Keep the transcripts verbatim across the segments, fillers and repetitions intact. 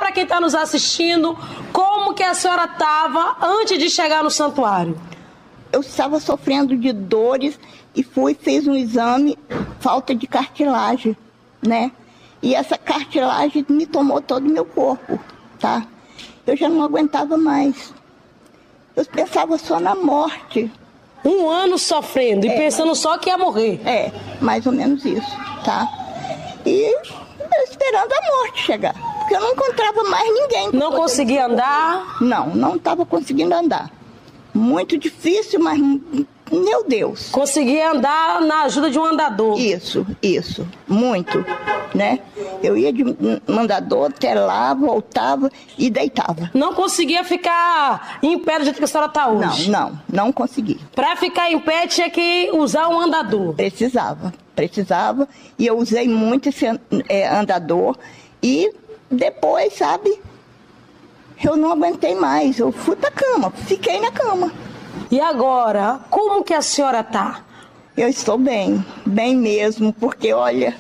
para quem está nos assistindo como que a senhora estava antes de chegar no santuário. Eu estava sofrendo de dores e fui, fiz um exame, falta de cartilagem, né? E essa cartilagem me tomou todo o meu corpo, tá? Eu já não aguentava mais. Eu pensava só na morte. Um ano sofrendo e é, pensando mas... só que ia morrer. É, mais ou menos isso, tá? E esperando a morte chegar, porque eu não encontrava mais ninguém. Não conseguia andar? Não, não estava conseguindo andar. Muito difícil, mas, meu Deus. Conseguia andar na ajuda de um andador. Isso, isso, muito, né? Eu ia de um andador até lá, voltava e deitava. Não conseguia ficar em pé do jeito que a senhora está hoje? Não, não, não conseguia. Para ficar em pé tinha que usar um andador? Precisava, precisava. E eu usei muito esse é, andador e depois, sabe... Eu não aguentei mais, eu fui pra cama, fiquei na cama. E agora, como que a senhora tá? Eu estou bem, bem mesmo, porque olha,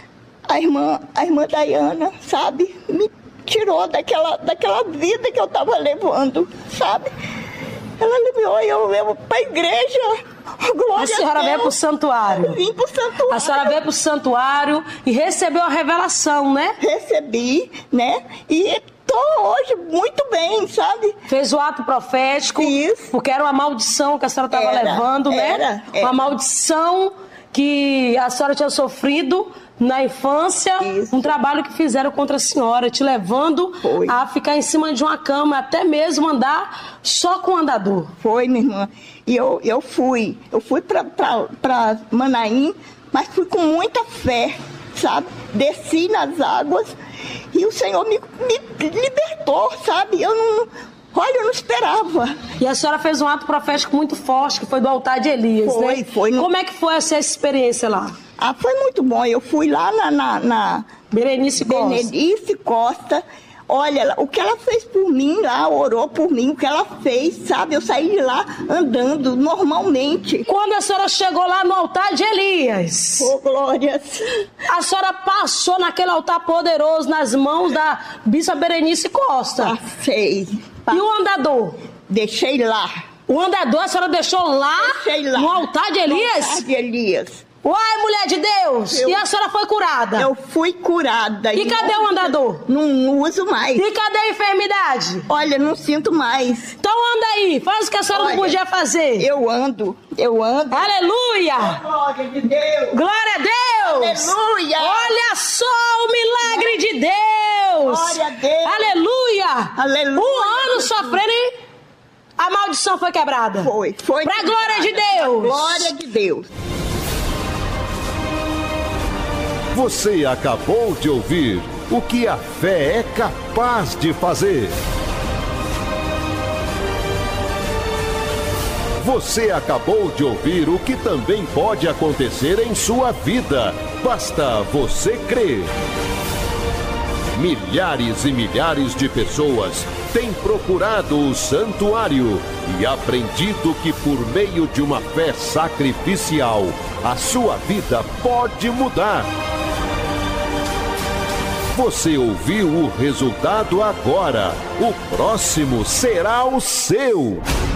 a irmã, a irmã Dayana, sabe, me tirou daquela, daquela vida que eu tava levando, sabe? Ela levou eu, eu pra igreja. Glória a senhora a veio pro santuário. Vim pro santuário. A senhora veio pro santuário e recebeu a revelação, né? Recebi, né? E tô hoje muito bem, sabe? Fez o ato profético. Isso. Porque era uma maldição que a senhora estava levando, né? Era, era. Uma maldição que a senhora tinha sofrido na infância. Isso. Um trabalho que fizeram contra a senhora, te levando Foi. a ficar em cima de uma cama, até mesmo andar só com o andador. Foi, minha irmã. E eu, eu fui, eu fui pra, pra, pra Manaim, mas fui com muita fé, sabe? Desci nas águas e o Senhor me, me libertou, sabe? Eu não... Olha, eu não esperava. E a senhora fez um ato profético muito forte, que foi do altar de Elias, foi, né? Foi, no... Como é que foi essa experiência lá? Ah, foi muito bom. Eu fui lá na... na, na... Berenice Costa. Berenice Costa. Olha, o que ela fez por mim lá, orou por mim, o que ela fez, sabe? Eu saí de lá andando normalmente. Quando a senhora chegou lá no altar de Elias... Oh, glórias! A senhora passou naquele altar poderoso nas mãos da bispa Berenice Costa. Passei. E o andador? Deixei lá. O andador a senhora deixou lá? Deixei lá. No altar de Elias? No altar de Elias. Uai, mulher de Deus! Eu, e a senhora foi curada? Eu fui curada. E, e cadê não, o andador? Não, não uso mais. E cadê a enfermidade? Olha, não sinto mais. Então anda aí, faz o que a senhora Olha, não podia fazer. Eu ando, eu ando. Aleluia! Glória de Deus! Glória a Deus! Aleluia! Olha só o milagre de Deus! Glória a Deus! Aleluia! Aleluia! Um ano sofrendo, hein? A maldição foi quebrada. Foi, foi. Pra glória de Deus! Pra glória de Deus! Você acabou de ouvir o que a fé é capaz de fazer. Você acabou de ouvir o que também pode acontecer em sua vida. Basta você crer. Milhares e milhares de pessoas têm procurado o santuário e aprendido que por meio de uma fé sacrificial, a sua vida pode mudar. Você ouviu o resultado agora. O próximo será o seu.